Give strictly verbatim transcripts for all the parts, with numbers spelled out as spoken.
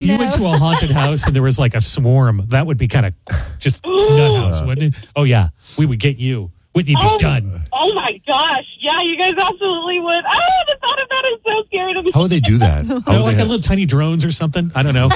you went to a haunted house and there was like a swarm, that would be kind of just nut house, wouldn't it? Oh, yeah. We would get you. Whitney be oh, done. Oh, my gosh. Yeah, you guys absolutely would. Oh, the thought of that is so scary to me. How would they do that? How They're like they a little tiny drones or something. I don't know.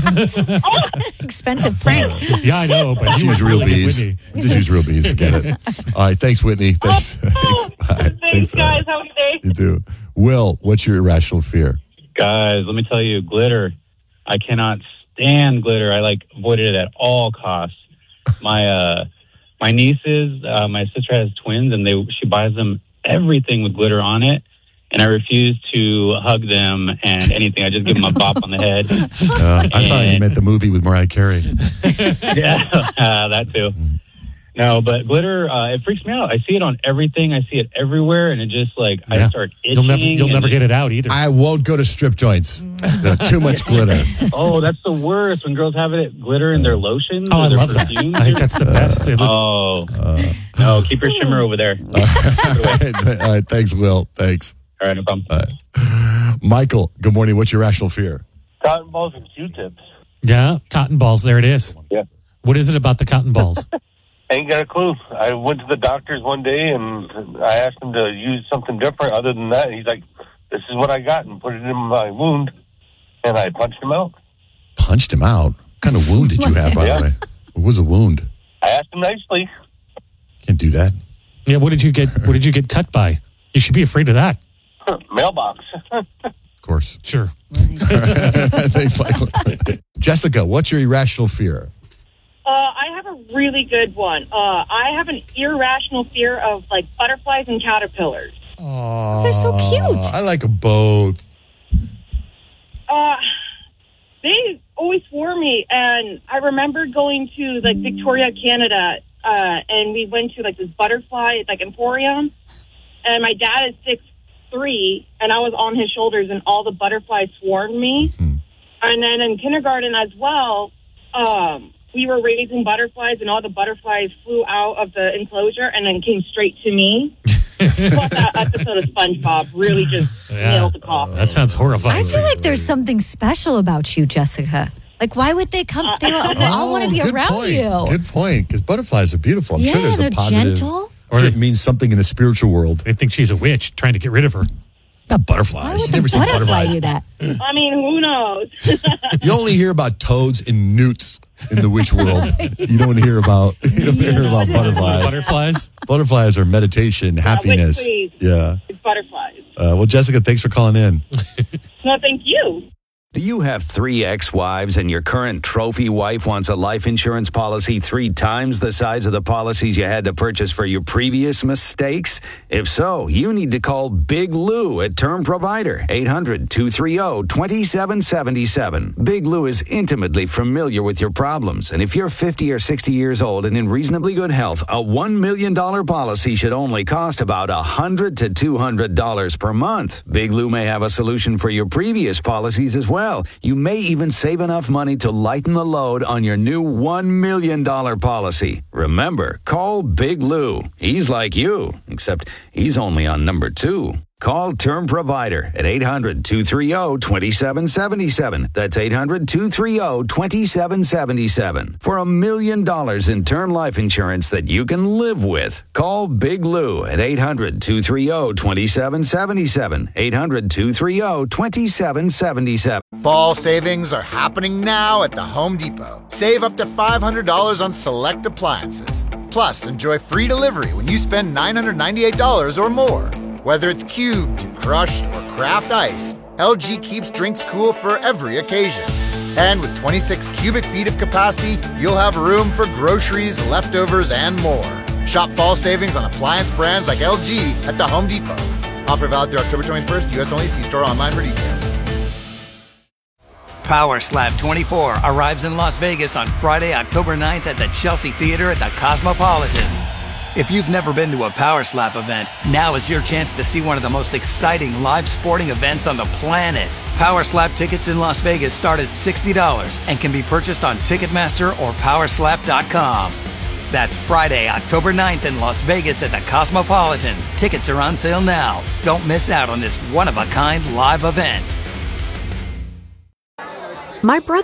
Expensive prank. Yeah, I know. But Just you use would real really get bees. Whitney. Just use real bees. Forget it. All right. Thanks, Whitney. Thanks. Oh, thanks. Bye. thanks, for guys. that. Have a good day. You do. Will, what's your irrational fear? Guys, let me tell you, glitter. I cannot stand glitter. I like avoided it at all costs. My uh, my nieces, uh, my sister has twins, and they she buys them everything with glitter on it, and I refuse to hug them and anything. I just give them a bop on the head. Uh, I thought you meant the movie with Mariah Carey. Yeah, uh, that too. No, but glitter, uh, it freaks me out. I see it on everything. I see it everywhere, and it just like Yeah. I start itching. You'll never, you'll and never it- get it out either. I won't go to strip joints. There's too much glitter. Oh, that's the worst when girls have it glitter in their lotions. oh, or I their love that. perfumes. I think that's the best. It look- Oh, no, keep your shimmer over there. All right. All right. Thanks, Will. Thanks. All right, no problem. Michael, good morning. What's your irrational fear? Cotton balls and Q-tips. yeah, cotton balls. There it is. Yeah. What is it about the cotton balls? Ain't got a clue. I went to the doctor's one day and I asked him to use something different other than that. He's like, this is what I got, and put it in my wound. And I punched him out. Punched him out? What kind of wound did you have, by Yeah. the way? What was a wound? I asked him nicely. Can't do that. Yeah, what did you get? What did you get cut by? You should be afraid of that. Mailbox. Of course. Sure. Thanks, Michael. Jessica, what's your irrational fear? Uh, I have a really good one. Uh, I have an irrational fear of, like, butterflies and caterpillars. Oh, They're so cute. I like them both. Uh, they always swore me, and I remember going to, like, Victoria, Canada, uh, and we went to, like, this butterfly, like, emporium, and my dad is six three, and I was on his shoulders, and all the butterflies swarmed me. Mm-hmm. And then in kindergarten as well, um, we were raising butterflies, and all the butterflies flew out of the enclosure and then came straight to me. Plus, that episode of SpongeBob really just Yeah. nailed the coffin. That sounds horrifying. I feel like there's something special about you, Jessica. Like, why would they come? They, all- they all want to be Oh, good around point. you. Good point. Because butterflies are beautiful. I'm Yeah, sure there's they're a positive. gentle. Or it means something in the spiritual world. They think she's a witch trying to get rid of her. Not butterflies. Why You would never the see butterfly butterflies. do that? I mean, who knows? You only hear about toads and newts in the witch world. You don't hear about you don't hear about butterflies. Butterflies? Butterflies are meditation, happiness. please. Yeah. It's butterflies. Uh, well, Jessica, thanks for calling in. No, thank you. Do you have three ex-wives and your current trophy wife wants a life insurance policy three times the size of the policies you had to purchase for your previous mistakes? If so, you need to call Big Lou at Term Provider, eight hundred, two three zero, two seven seven seven. Big Lou is intimately familiar with your problems, and if you're fifty or sixty years old and in reasonably good health, a one million dollars policy should only cost about one hundred to two hundred dollars per month. Big Lou may have a solution for your previous policies as well. You may even save enough money to lighten the load on your new one million dollars policy. Remember, call Big Lou. He's like you, except he's only on number two. Call Term Provider at eight hundred, two three zero, two seven seven seven. That's eight hundred, two three zero, two seven seven seven. For a million dollars in term life insurance that you can live with. Call Big Lou at eight hundred, two three zero, two seven seven seven. eight hundred, two three zero, two seven seven seven. Fall savings are happening now at the Home Depot. Save up to five hundred dollars on select appliances. Plus, enjoy free delivery when you spend nine hundred ninety-eight dollars or more. Whether it's cubed, crushed, or craft ice, L G keeps drinks cool for every occasion. And with twenty-six cubic feet of capacity, you'll have room for groceries, leftovers, and more. Shop fall savings on appliance brands like L G at the Home Depot. Offer valid through October twenty-first, U S only. See store online for details. Power Slap twenty-four arrives in Las Vegas on Friday, October ninth at the Chelsea Theater at the Cosmopolitan. If you've never been to a Power Slap event, now is your chance to see one of the most exciting live sporting events on the planet. Power Slap tickets in Las Vegas start at sixty dollars and can be purchased on Ticketmaster or power slap dot com. That's Friday, October ninth in Las Vegas at the Cosmopolitan. Tickets are on sale now. Don't miss out on this one-of-a-kind live event. My brother